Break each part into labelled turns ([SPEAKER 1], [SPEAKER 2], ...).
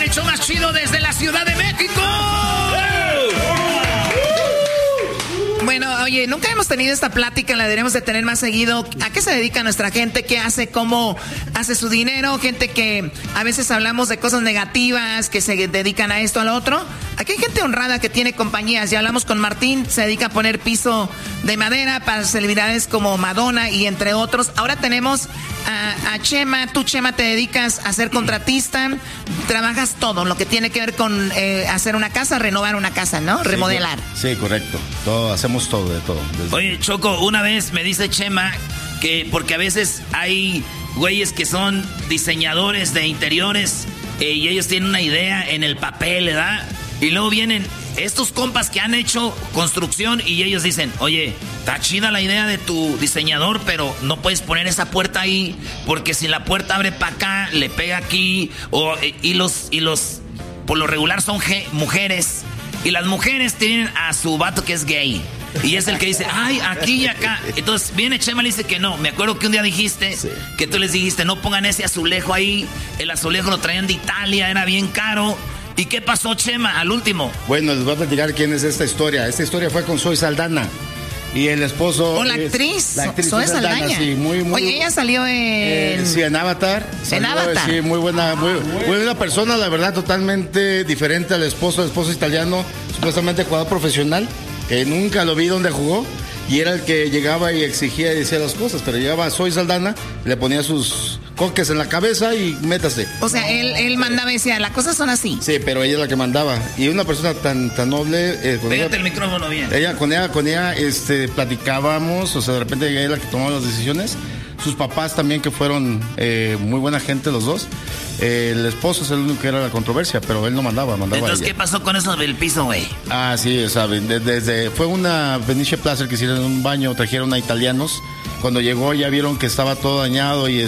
[SPEAKER 1] el show más chido desde la Ciudad de México. Bueno, oye, nunca hemos tenido esta plática, la deberemos de tener más seguido. ¿A qué se dedica nuestra gente? ¿Qué hace? ¿Cómo hace su dinero? Gente que a veces hablamos de cosas negativas, que se dedican a esto, a lo otro. Aquí hay gente honrada que tiene compañías. Ya hablamos con Martín, se dedica a poner piso de madera para celebridades como Madonna y entre otros. Ahora tenemos a Chema. Tú, Chema, te dedicas a ser contratista. Trabajas todo lo que tiene que ver con hacer una casa, renovar una casa, ¿no? Remodelar.
[SPEAKER 2] Sí, correcto. Todo, hacemos todo, de todo.
[SPEAKER 1] Oye, Choco, una vez me dice Chema que porque a veces hay güeyes que son diseñadores de interiores y ellos tienen una idea en el papel, ¿verdad? Y luego vienen estos compas que han hecho construcción y ellos dicen, oye, está chida la idea de tu diseñador, pero no puedes poner esa puerta ahí porque si la puerta abre para acá, le pega aquí. Y los por lo regular son mujeres. Y las mujeres tienen a su vato que es gay. Y es el que dice, ay, aquí y acá. Entonces viene Chema y le dice que no. Me acuerdo que un día dijiste que tú les dijiste, no pongan ese azulejo ahí. El azulejo lo traían de Italia, era bien caro. ¿Y qué pasó, Chema, al último?
[SPEAKER 2] Bueno, les voy a platicar quién es esta historia. Esta historia fue con Zoe Saldana. Y el esposo...
[SPEAKER 1] ¿O la actriz?
[SPEAKER 2] La actriz
[SPEAKER 1] Zoe Saldana.
[SPEAKER 2] Sí, muy...
[SPEAKER 1] Oye, ella salió en...
[SPEAKER 2] sí, en Avatar.
[SPEAKER 1] En Avatar.
[SPEAKER 2] Sí, muy buena persona, la verdad, totalmente diferente al esposo italiano, supuestamente jugador profesional, que nunca lo vi donde jugó. Y era el que llegaba y exigía y decía las cosas, pero llegaba Zoe Saldana, le ponía sus coques en la cabeza y métase.
[SPEAKER 1] O sea, él mandaba y decía, las cosas son así.
[SPEAKER 2] Sí, pero ella es la que mandaba. Y una persona tan noble...
[SPEAKER 1] Pégate el micrófono bien.
[SPEAKER 2] Con ella platicábamos, o sea, de repente ella es la que tomaba las decisiones. Sus papás también, que fueron muy buena gente los dos. El esposo es el único que era la controversia, pero él no mandaba.
[SPEAKER 1] Entonces,
[SPEAKER 2] ella.
[SPEAKER 1] ¿qué pasó con eso del piso, güey?
[SPEAKER 2] Ah, sí, saben, fue una Venetian Plaza que hicieron en un baño, trajeron a italianos. Cuando llegó ya vieron que estaba todo dañado y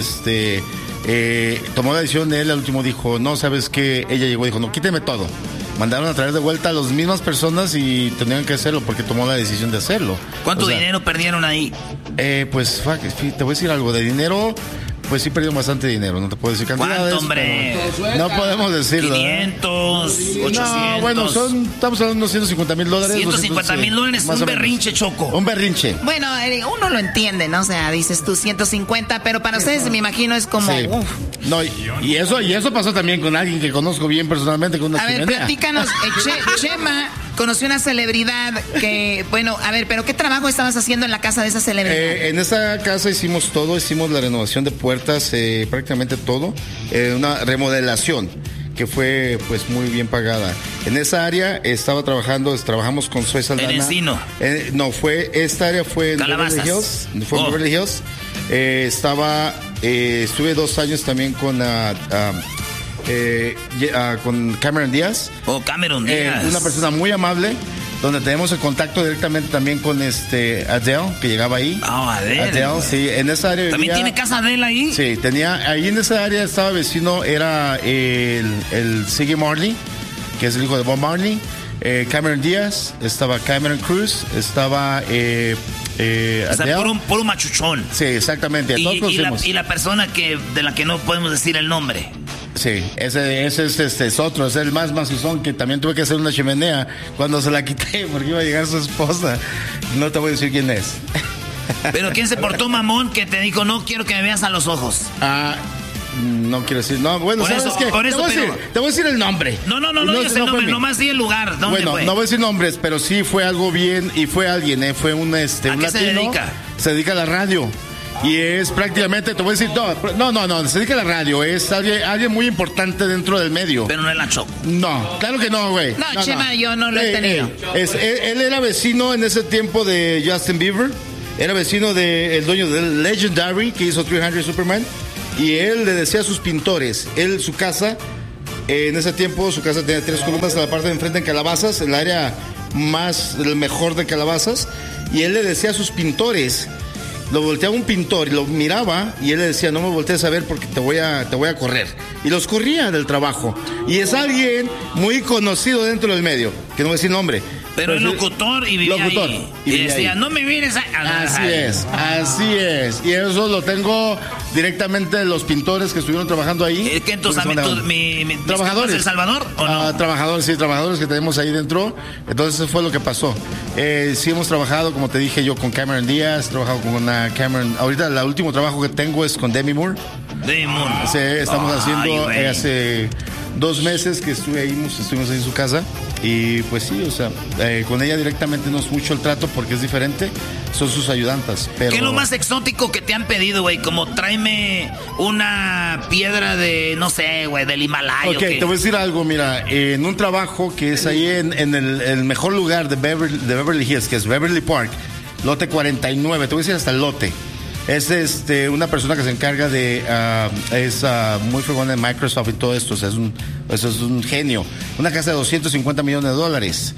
[SPEAKER 2] tomó la decisión de él. Al último dijo, no, ¿sabes qué? Ella llegó y dijo, no, quíteme todo. Mandaron a traer de vuelta a las mismas personas y tenían que hacerlo porque tomó la decisión de hacerlo.
[SPEAKER 1] ¿Cuánto dinero perdieron ahí?
[SPEAKER 2] Pues, te voy a decir algo. De dinero, pues sí perdieron bastante dinero. No te puedo decir cantidades.
[SPEAKER 1] ¿Cuánto, hombre?
[SPEAKER 2] No podemos decirlo.
[SPEAKER 1] 500, 800.
[SPEAKER 2] No, bueno, estamos hablando de unos $150,000.
[SPEAKER 1] $150,000, un berrinche, Choco.
[SPEAKER 2] Un berrinche.
[SPEAKER 1] Bueno, uno lo entiende, ¿no? O sea, dices tú 150, pero para ustedes me imagino es como...
[SPEAKER 2] Sí. No, y eso pasó también con alguien que conozco bien personalmente, con una
[SPEAKER 1] chimenea. A ver, platícanos, Chema conoció una celebridad que... Bueno, a ver, pero ¿qué trabajo estabas haciendo en la casa de esa celebridad?
[SPEAKER 2] En esa casa hicimos todo, hicimos la renovación de puertas, prácticamente todo, una remodelación que fue pues muy bien pagada. En esa área trabajamos con Zoe Saldana.
[SPEAKER 1] ¿En Encino?
[SPEAKER 2] Esta área fue en
[SPEAKER 1] Calabazas.
[SPEAKER 2] Beverly Hills. Estuve 2 años también con Cameron Díaz.
[SPEAKER 1] Cameron Díaz.
[SPEAKER 2] Una persona muy amable, donde tenemos el contacto directamente también con Adele, que llegaba ahí. Adele, sí, en esa área.
[SPEAKER 1] ¿También tiene casa Adele ahí?
[SPEAKER 2] Sí, ahí en esa área estaba vecino, era el Ziggy Marley, que es el hijo de Bob Marley. Cameron Díaz, estaba Cameron Cruz, estaba
[SPEAKER 1] puro machuchón.
[SPEAKER 2] Sí, exactamente.
[SPEAKER 1] Y la persona de la que no podemos decir el nombre.
[SPEAKER 2] Sí, ese es otro, es el más macizón, que también tuve que hacer una chimenea cuando se la quité porque iba a llegar su esposa. No te voy a decir quién es.
[SPEAKER 1] Pero ¿quién se portó mamón que te dijo, no quiero que me veas a los ojos?
[SPEAKER 2] No quiero decir, no, bueno,
[SPEAKER 1] por
[SPEAKER 2] ¿sabes qué? Te voy a decir el nombre.
[SPEAKER 1] No digas el nombre, nomás di el lugar. ¿Dónde fue?
[SPEAKER 2] No voy a decir nombres, pero sí fue algo bien, y fue alguien, fue un
[SPEAKER 1] ¿A qué
[SPEAKER 2] latino.
[SPEAKER 1] se dedica?
[SPEAKER 2] Se dedica a la radio. Y es prácticamente, te voy a decir, no, se dedica a la radio, es alguien muy importante dentro del medio.
[SPEAKER 1] Pero no es la Choco.
[SPEAKER 2] No, claro que no, güey.
[SPEAKER 1] No, Chema, yo no lo he tenido.
[SPEAKER 2] Él era vecino en ese tiempo de Justin Bieber, era vecino del dueño del Legendary, que hizo 300 Superman, y él le decía a sus pintores, su casa, en ese tiempo su casa tenía 3 columnas en la parte de enfrente en Calabazas, el área el mejor de Calabazas, y él le decía a sus pintores, lo volteaba un pintor y lo miraba y él le decía, no me voltees a ver porque te voy a correr. Y los corría del trabajo. Y es alguien muy conocido dentro del medio, que no voy a decir nombre,
[SPEAKER 1] Pero el locutor y vivía ahí. Y decía, no me vienes a...
[SPEAKER 2] Así es. Y eso lo tengo directamente de los pintores que estuvieron trabajando ahí.
[SPEAKER 1] ¿Qué entonces trabajadores? ¿El Salvador o no?
[SPEAKER 2] Trabajadores que tenemos ahí dentro. Entonces eso fue lo que pasó. Sí hemos trabajado, como te dije yo, con Cameron Díaz, he trabajado con Cameron. Ahorita el último trabajo que tengo es con Demi Moore. Sí, estamos haciendo hace 2 meses que estuvimos ahí en su casa. Y pues sí, o sea, con ella directamente no es mucho el trato porque es diferente, son sus ayudantas. Pero...
[SPEAKER 1] ¿Qué es lo más exótico que te han pedido, güey? Como tráeme una piedra de, no sé, güey, del Himalaya.
[SPEAKER 2] Ok, te voy a decir algo, mira, en un trabajo que es ahí en el mejor lugar de Beverly Hills, que es Beverly Park, lote 49, te voy a decir hasta el lote. Es una persona que se encarga de es muy fregona en Microsoft y todo esto, o sea, es un genio. Una casa de $250 millones.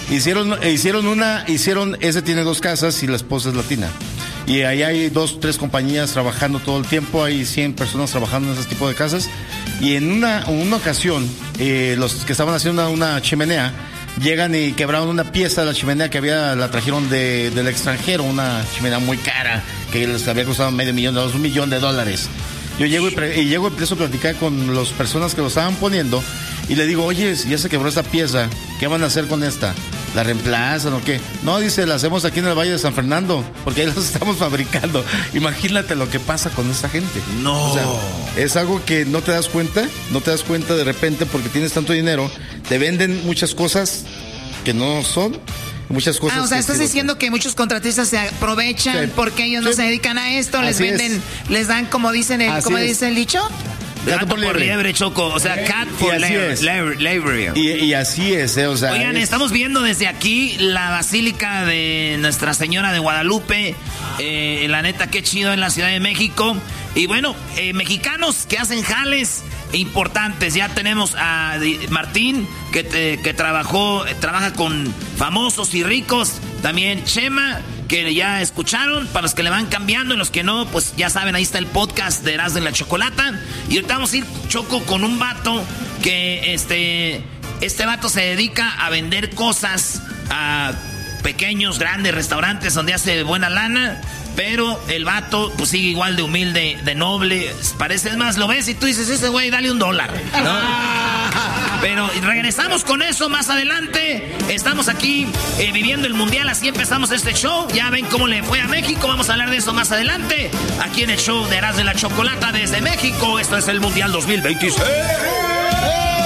[SPEAKER 2] Ese tiene 2 casas y la esposa es latina. Y ahí hay 2-3 compañías trabajando todo el tiempo, hay 100 personas trabajando en ese tipo de casas. Y en una ocasión, los que estaban haciendo una chimenea, llegan y quebraron una pieza de la chimenea que la trajeron del extranjero, una chimenea muy cara, que les había costado $500,000, $1 millón. Yo llego y empiezo a platicar con las personas que lo estaban poniendo y le digo, oye, ya se quebró esta pieza, ¿qué van a hacer con esta? ¿La reemplazan o qué? No, dice, la hacemos aquí en el Valle de San Fernando, porque ahí las estamos fabricando. Imagínate lo que pasa con esta gente.
[SPEAKER 1] No.
[SPEAKER 2] O sea, es algo que no te das cuenta de repente porque tienes tanto dinero, te venden muchas cosas que no son. Muchas cosas.
[SPEAKER 3] O sea, estás diciendo que muchos contratistas se aprovechan porque ellos no se dedican a esto, les venden, les dan, como dicen dice el dicho.
[SPEAKER 1] Gato por liebre, Choco. O sea, cat for liebre.
[SPEAKER 2] Y así es, o sea.
[SPEAKER 1] Oigan, estamos viendo desde aquí la Basílica de Nuestra Señora de Guadalupe. La neta, qué chido en la Ciudad de México. Y bueno, mexicanos que hacen jales importantes. Ya tenemos a Martín, que trabaja con famosos y ricos. También Chema, que ya escucharon, para los que le van cambiando y los que no, pues ya saben, ahí está el podcast de Erasmo y la Chocolata. Y ahorita vamos a ir, Choco, con un vato que este vato se dedica a vender cosas a pequeños, grandes restaurantes donde hace buena lana. Pero el vato, pues sigue igual de humilde, de noble. Parece, es más, lo ves y tú dices, ese güey, dale $1, ¿no? Pero regresamos con eso más adelante. Estamos aquí viviendo el Mundial, así empezamos este show. Ya ven cómo le fue a México, vamos a hablar de eso más adelante. Aquí en el show de Erasmo y la Chocolata desde México. Esto es el Mundial 2026.